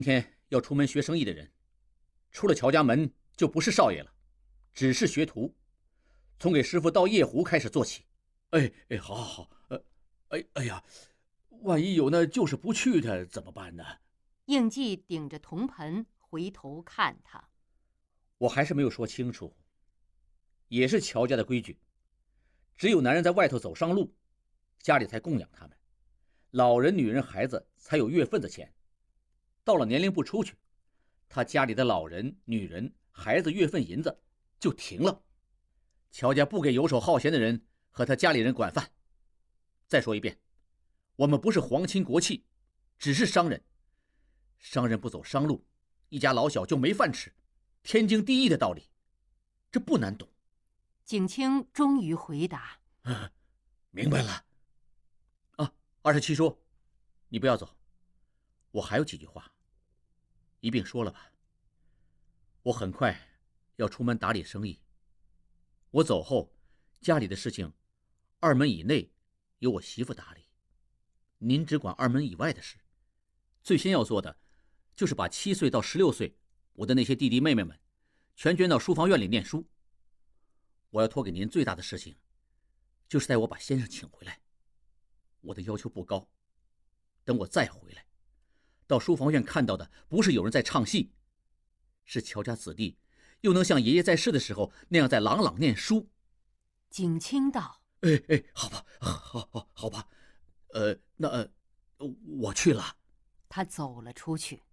今天要出门学生意的人，出了乔家门就不是少爷了，只是学徒，从给师傅倒夜壶开始做起。 好好好，哎呀，万一有那就是不去的怎么办呢？ 应季顶着铜盆回头看他， 我还是没有说清楚，也是乔家的规矩，只有男人在外头走上路，家里才供养他们，老人、女人、孩子才有月份的钱。到了年龄不出去，他家里的老人、女人、孩子月份银子就停了。乔家不给游手好闲的人和他家里人管饭。再说一遍，我们不是皇亲国戚，只是商人。商人不走商路，一家老小就没饭吃，天经地义的道理，这不难懂。 景清终于回答： 明白了。 27叔，你不要走，我还有几句话，一并说了吧。我很快要出门打理生意，我走后，家里的事情2门以内由我媳妇打理，您只管2门以外的事。最先要做的就是把7岁到16岁我的那些弟弟妹妹们全捐到书房院里念书。我要托给您最大的事情，就是带我把先生请回来。我的要求不高，等我再回来，到书房院看到的不是有人在唱戏，是乔家子弟又能像爷爷在世的时候那样在朗朗念书。 景清道： 好吧，好吧，那我去了。 他走了出去。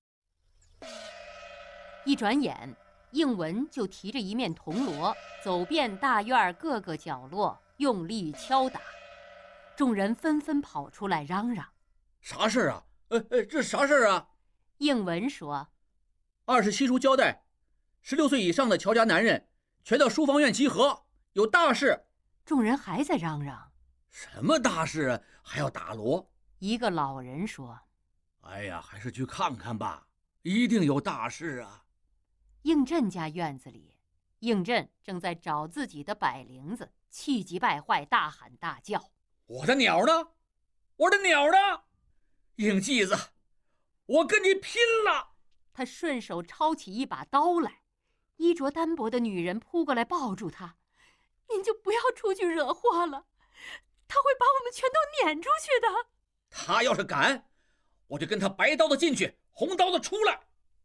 一转眼，应文就提着一面铜锣，走遍大院各个角落，用力敲打。众人纷纷跑出来嚷嚷： 啥事啊？这啥事啊？ 应文说 27叔交代，16岁以上的乔家男人全到书房院集合，有大事。 众人还在嚷嚷。 什么大事啊？还要打锣？ 一个老人说： 哎呀，还是去看看吧，一定有大事啊。 应震家院子里，应震正在找自己的百灵子，气急败坏，大喊大叫： 我的鸟呢？我的鸟呢？应继子，我跟你拼了！ 他顺手抄起一把刀来，衣着单薄的女人扑过来抱住他：您就不要出去惹祸了，他会把我们全都撵出去的。 他要是敢，我就跟他白刀子进去，红刀子出来。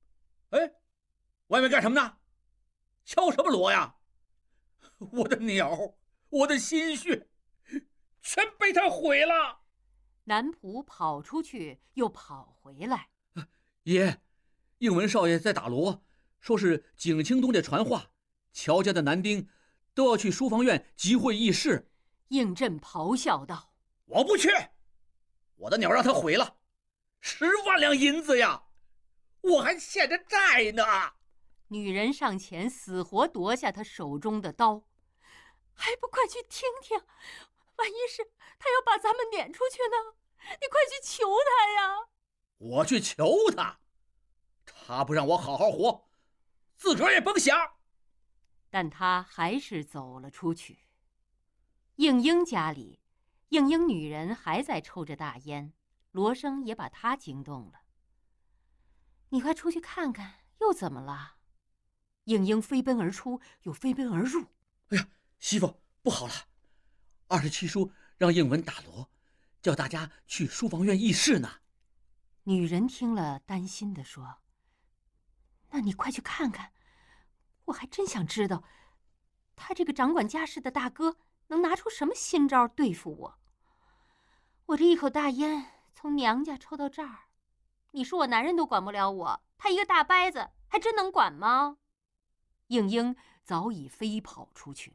外面干什么呢？敲什么锣呀？我的鸟，我的心血全被他毁了。 男仆跑出去又跑回来： 爷，应文少爷在打锣，说是景清东家传话，乔家的男丁都要去书房院集会议事。 应震咆哮道： 我不去，我的鸟让他毁了，10万两银子呀，我还欠着债呢。 女人上前死活夺下他手中的刀：还不快去听听，万一是他要把咱们撵出去呢？你快去求他呀！ 我去求他，他不让我好好活，自个儿也甭想。 但他还是走了出去。应英家里，应英女人还在抽着大烟，锣声也把她惊动了。你快出去看看，又怎么了？应英飞奔而出，又飞奔而入。 哎呀，媳妇，不好了！27叔让应文打锣，叫大家去书房院议事呢。 女人听了，担心地说：那你快去看看，我还真想知道，他这个掌管家事的大哥能拿出什么新招对付我。我这一口大烟从娘家抽到这儿，你说我男人都管不了我，他一个大掰子还真能管吗？应英早已飞跑出去。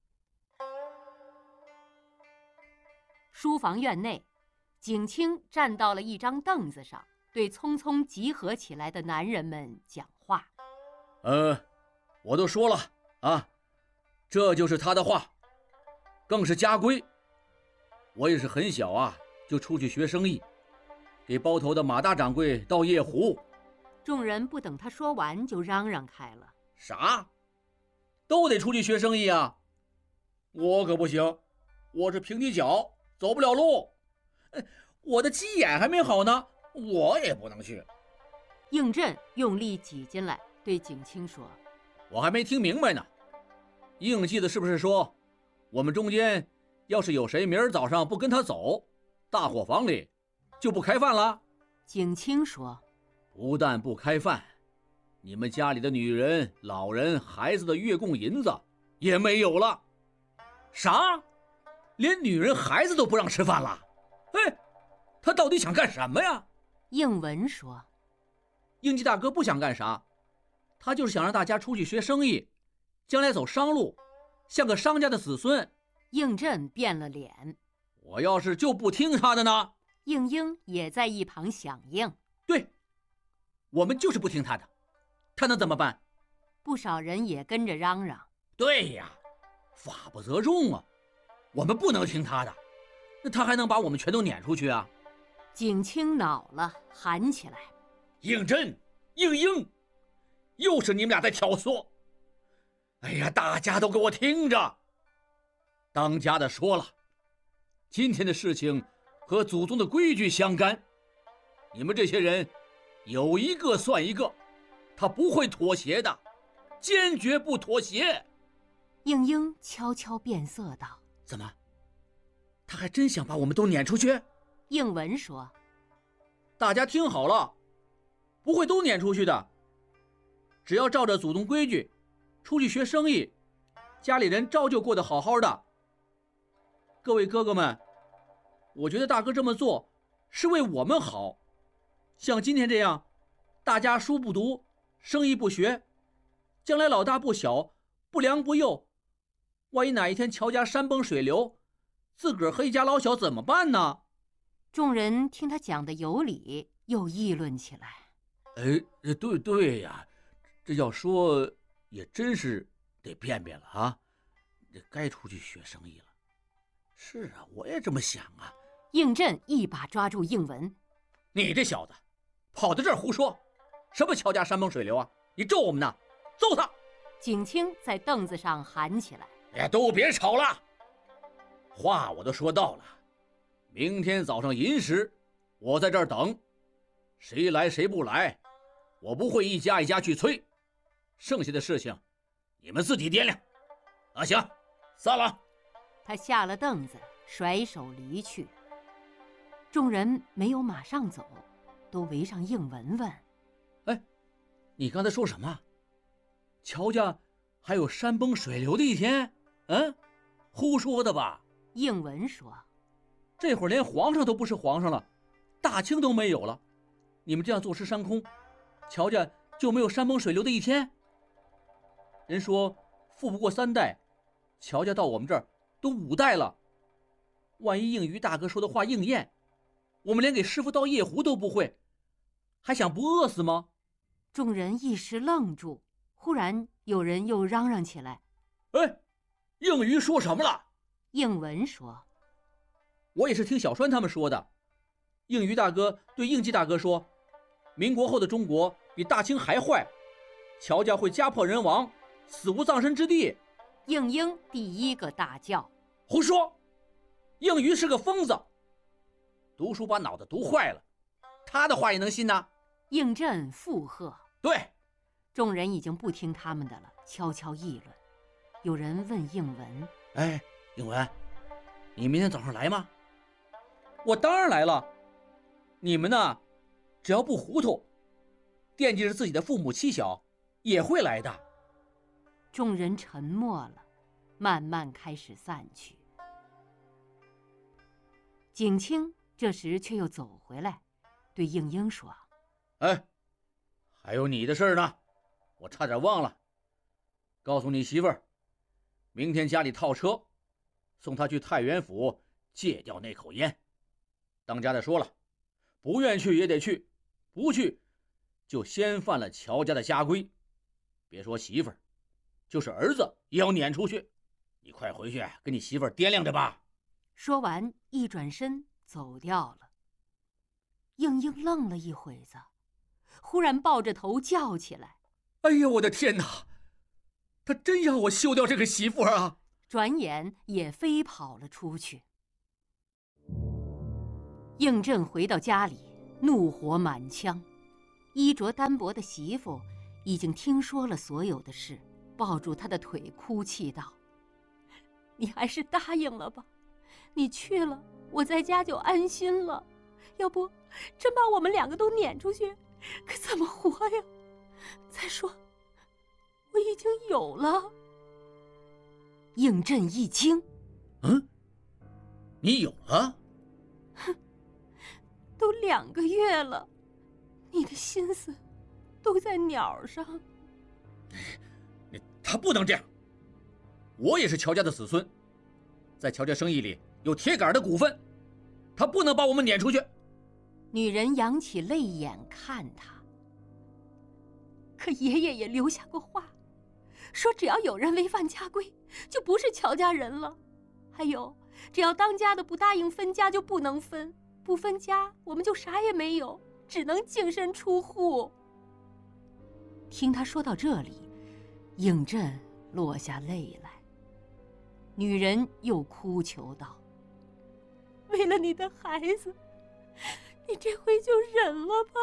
书房院内，景清站到了一张凳子上，对匆匆集合起来的男人们讲话： 我都说了啊，这就是他的话，更是家规。我也是很小啊，就出去学生意，给包头的马大掌柜倒夜壶。 众人不等他说完，就嚷嚷开了： 啥？都得出去学生意啊？我可不行，我是平底脚，走不了路。我的鸡眼还没好呢，我也不能去。 应震用力挤进来，对景清说：“ 我还没听明白呢，应记的是不是说，我们中间要是有谁明儿早上不跟他走，大伙房里就不开饭了？” 景清说：“ 不但不开饭，你们家里的女人、老人、孩子的月供银子也没有了。”啥？连女人孩子都不让吃饭了？哎，他到底想干什么呀？ 应文说：“ 应记大哥不想干啥，他就是想让大家出去学生意，将来走商路，像个商家的子孙。” 应震变了脸：“ 我要是就不听他的呢？” 应英也在一旁响应：“ 对，我们就是不听他的，他能怎么办？” 不少人也跟着嚷嚷：“ 对呀，法不责众啊，我们不能听他的，那他还能把我们全都撵出去啊？” 景清恼了，喊起来：“ 应震、应英，又是你们俩在挑唆！哎呀，大家都给我听着！ 当家的说了，今天的事情和祖宗的规矩相干，你们这些人有一个算一个，他不会妥协的，坚决不妥协。” 应英悄悄变色道：“ 怎么？他还真想把我们都撵出去？” 应文说：“ 大家听好了，不会都撵出去的，只要照着祖宗规矩出去学生意，家里人照旧过得好好的。各位哥哥们，我觉得大哥这么做是为我们好。像今天这样，大家书不读，生意不学，将来老大不小，不良不幼，万一哪一天乔家山崩水流，自个儿和一家老小怎么办呢？” 众人听他讲的有理，又议论起来：“ 哎，对呀，这要说也真是得变变了啊，这该出去学生意了。”“是啊，我也这么想啊。” 应震一把抓住应文：“ 你这小子，跑到这儿胡说，什么乔家山崩水流啊？你咒我们呢？揍他！” 景清在凳子上喊起来：“ 哎呀，都别吵了， 话我都说到了。明天早上寅时，我在这儿等，谁来谁不来，我不会一家一家去催，剩下的事情你们自己掂量。啊，行，散了。” 他下了凳子，甩手离去。众人没有马上走，都围上应文问：“ 哎，你刚才说什么？乔家还有山崩水流的一天？胡说的吧？” 应文说：“ 这会儿连皇上都不是皇上了，大清都没有了，你们这样坐吃山空，乔家就没有山崩水流的一天？人说富不过3代，乔家到我们这儿都5代了，万一应于大哥说的话应验，我们连给师傅倒夜壶都不会，还想不饿死吗？” 众人一时愣住，忽然有人又嚷嚷起来：“ 哎，应于说什么了？” 应文说：“ 我也是听小川他们说的，应于大哥对应季大哥说，民国后的中国比大清还坏，乔家会家破人亡，死无葬身之地。” 应英第一个大叫：“ 胡说！应于是个疯子，读书把脑子读坏了，他的话也能信呐？” 应震附和。 对， 众人已经不听他们的了，悄悄议论。有人问应文：“ 哎，应文，你明天早上来吗？”“我当然来了。你们呢，只要不糊涂，惦记着自己的父母妻小，也会来的。” 众人沉默了，慢慢开始散去。景清这时却又走回来，对应英说：“ 哎，还有你的事呢，我差点忘了。告诉你媳妇儿，明天家里套车，送她去太原府戒掉那口烟。当家的说了，不愿去也得去，不去就先犯了乔家的家规。别说媳妇儿，就是儿子也要撵出去。你快回去跟你媳妇儿掂量着吧。” 说完，一转身走掉了。应英愣了一会子，忽然抱着头叫起来：“ 哎呀，我的天哪！他真要我休掉这个媳妇啊！” 转眼也飞跑了出去。应震回到家里，怒火满腔。 衣着单薄的媳妇已经听说了所有的事，抱住他的腿哭泣道：“你还是答应了吧，你去了，我在家就安心了。要不，真把我们2个都撵出去，可怎么活呀？再说，我已经有了。”应震一惊：“ 你有了？”“ 都2个月了，你的心思都在鸟上。”“ 他不能这样！我也是乔家的子孙，在乔家生意里有铁杆的股份，他不能把我们撵出去。” 女人扬起泪眼看他。可爷爷也留下过话，说只要有人违反家规，就不是乔家人了。还有，只要当家的不答应分家，就不能分，不分家，我们就啥也没有，只能净身出户。听他说到这里，应震落下泪来。女人又哭求道：“为了你的孩子，你这回就忍了吧。”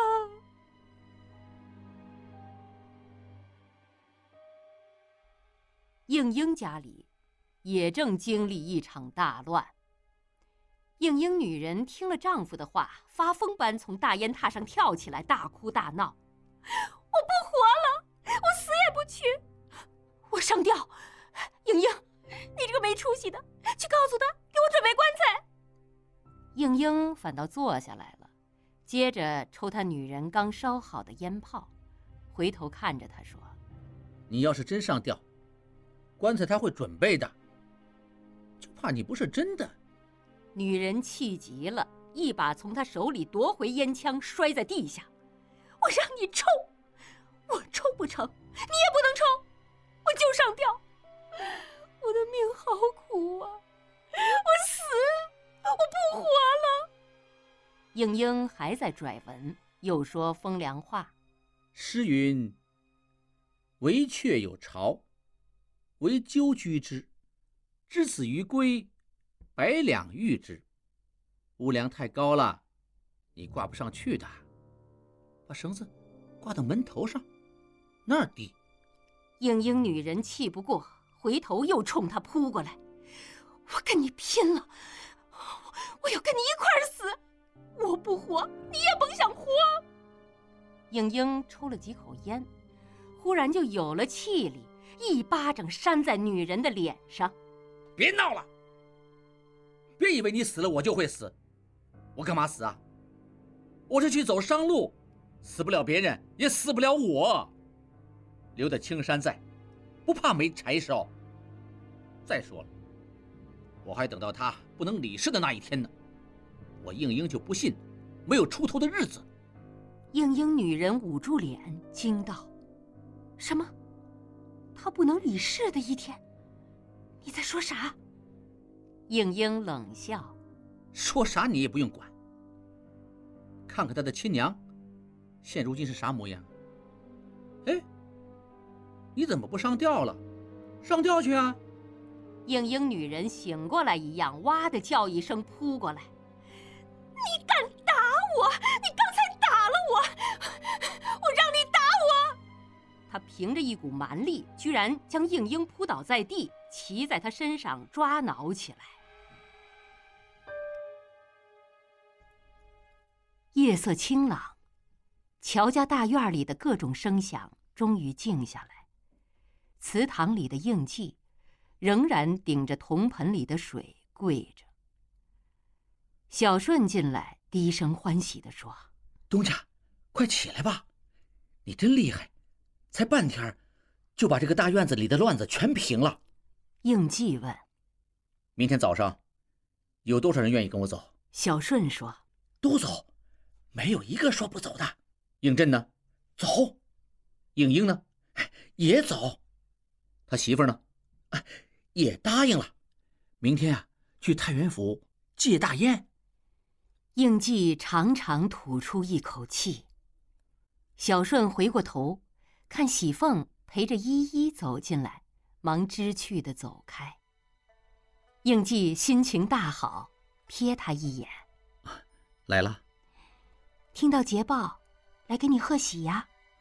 应英家里也正经历一场大乱。应英女人听了丈夫的话，发疯般从大烟榻上跳起来，大哭大闹：“我不活了，我死也不去，我上吊！应英，你这个没出息的，去告诉他给我准备棺材。”应英反倒坐下来了，接着抽他女人刚烧好的烟炮，回头看着他说：“ 你要是真上吊，棺材他会准备的，就怕你不是真的。” 女人气急了，一把从他手里夺回烟枪，摔在地下：“我让你抽，我抽不成，你也不能抽，我就上吊。我的命好苦啊，我死，我不活了。”应英还在拽文，又说风凉话：“ 诗云：惟雀有巢，惟鸠居之，之子于归，百两御之。屋梁太高了，你挂不上去的，把绳子挂到门头上，那儿低。” 应英女人气不过，回头又冲他扑过来：“我跟你拼了！我要跟你一块儿死！我不活，你也甭想活！”应英抽了几口烟，忽然就有了气力，一巴掌扇在女人的脸上：“ 别闹了！别以为你死了我就会死，我干嘛死啊？我是去走商路，死不了别人，也死不了我。留得青山在，不怕没柴烧。再说了，我还等到他不能理事的那一天呢。我应英就不信没有出头的日子。” 应英女人捂住脸，惊道：“什么？他不能理事的一天？你在说啥？”应英冷笑：“ 说啥你也不用管。看看他的亲娘，现如今是啥模样？哎，你怎么不上吊了？上吊去啊！” 应英女人醒过来一样，哇的叫一声扑过来：“你敢打我！你刚才打了我！我让你打我！”他凭着一股蛮力，居然将应英扑倒在地，骑在他身上抓挠起来。夜色清朗，乔家大院里的各种声响终于静下来。祠堂里的应记仍然顶着铜盆里的水跪着。小顺进来，低声欢喜地说：“ 东家，快起来吧，你真厉害，才半天就把这个大院子里的乱子全平了。” 应记问：“ 明天早上有多少人愿意跟我走？” 小顺说：“ 都走，没有一个说不走的。”应震呢？走。应英呢？也走。他媳妇呢？也答应了。明天啊，去太原府借大烟。 应记长长吐出一口气。小顺回过头，看喜凤陪着依依走进来，忙知趣地走开。应记心情大好，瞥他一眼：“ 来了。” 听到捷报， 来给你贺喜呀。